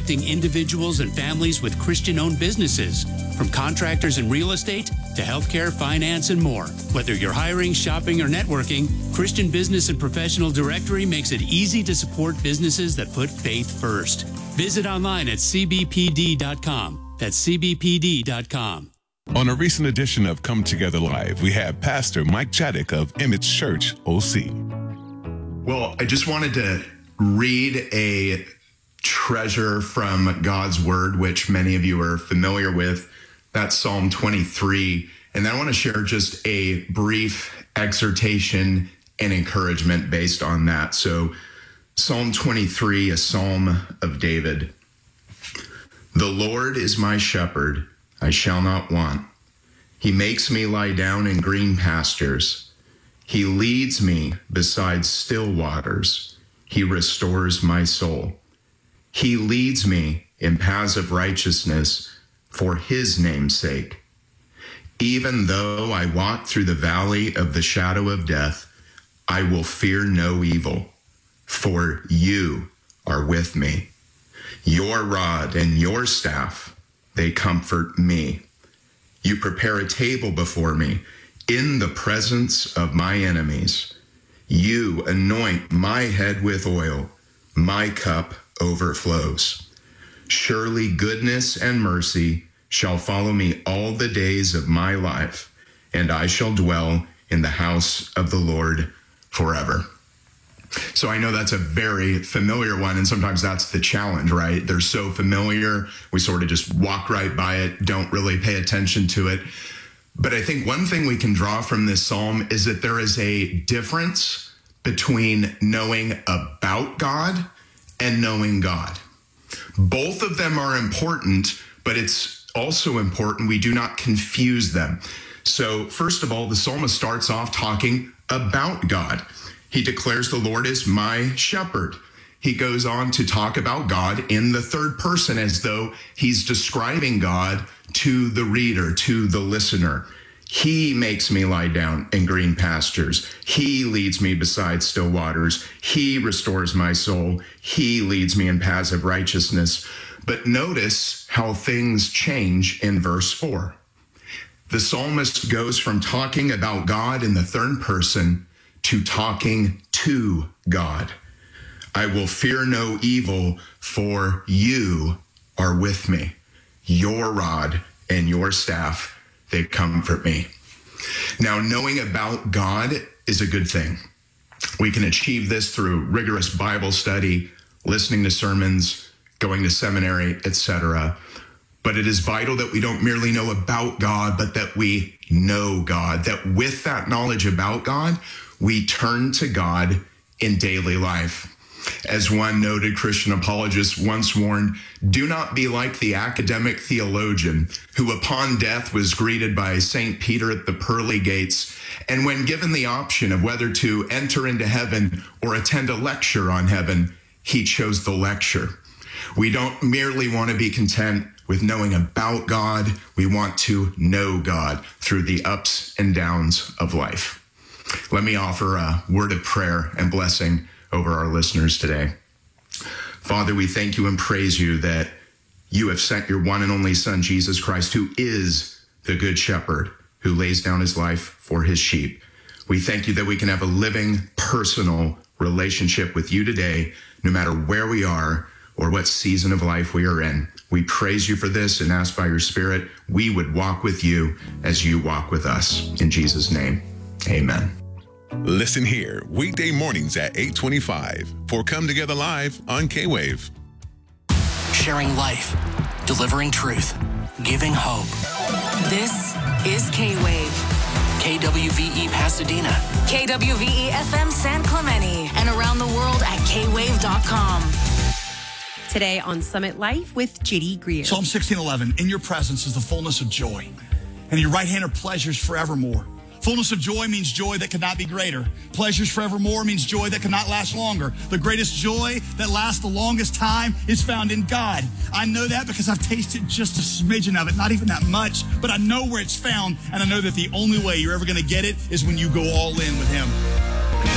connecting individuals and families with Christian-owned businesses, from contractors and real estate to healthcare, finance, and more. Whether you're hiring, shopping, or networking, Christian Business and Professional Directory makes it easy to support businesses that put faith first. Visit online at cbpd.com. That's cbpd.com. On a recent edition of Come Together Live, we have Pastor Mike Chaddick of Image Church, OC. Well, I just wanted to read a treasure from God's Word, which many of you are familiar with. That's Psalm 23. And I want to share just a brief exhortation and encouragement based on that. So Psalm 23, a psalm of David. The Lord is my shepherd, I shall not want. He makes me lie down in green pastures. He leads me beside still waters. He restores my soul. He leads me in paths of righteousness for his name's sake. Even though I walk through the valley of the shadow of death, I will fear no evil, for you are with me. Your rod and your staff, they comfort me. You prepare a table before me in the presence of my enemies. You anoint my head with oil. My cup overflows. Surely goodness and mercy shall follow me all the days of my life, and I shall dwell in the house of the Lord forever. So I know that's a very familiar one, and sometimes that's the challenge, right? They're so familiar, we sort of just walk right by it, don't really pay attention to it. But I think one thing we can draw from this psalm is that there is a difference between knowing about God and knowing God. Both of them are important, but it's also important we do not confuse them. So first of all, the psalmist starts off talking about God. He declares the Lord is my shepherd. He goes on to talk about God in the third person as though he's describing God to the reader, to the listener. He makes me lie down in green pastures. He leads me beside still waters. He restores my soul. He leads me in paths of righteousness. But notice how things change in verse 4. The psalmist goes from talking about God in the third person to talking to God. I will fear no evil, for you are with me. Your rod and your staff, they comfort me. Now, knowing about God is a good thing. We can achieve this through rigorous Bible study, listening to sermons, going to seminary, etc. But it is vital that we don't merely know about God, but that we know God, that with that knowledge about God, we turn to God in daily life. As one noted Christian apologist once warned, do not be like the academic theologian who upon death was greeted by St. Peter at the pearly gates, and when given the option of whether to enter into heaven or attend a lecture on heaven, he chose the lecture. We don't merely want to be content with knowing about God. We want to know God through the ups and downs of life. Let me offer a word of prayer and blessing over our listeners today. Father, we thank you and praise you that you have sent your one and only Son, Jesus Christ, who is the good shepherd who lays down his life for his sheep. We thank you that we can have a living, personal relationship with you today, no matter where we are or what season of life we are in. We praise you for this and ask by your Spirit we would walk with you as you walk with us. In Jesus' name, amen. Listen here weekday mornings at 8:25 for Come Together Live on K-Wave. Sharing life, delivering truth, giving hope. This is K-Wave. KWVE Pasadena. KWVE FM San Clemente. And around the world at kwave.com. Today on Summit Life with J.D. Greer. Psalm 16:11, in your presence is the fullness of joy, and in your right hand are pleasures forevermore. Fullness of joy means joy that cannot be greater. Pleasures forevermore means joy that cannot last longer. The greatest joy that lasts the longest time is found in God. I know that because I've tasted just a smidgen of it, not even that much, but I know where it's found, and I know that the only way you're ever going to get it is when you go all in with him.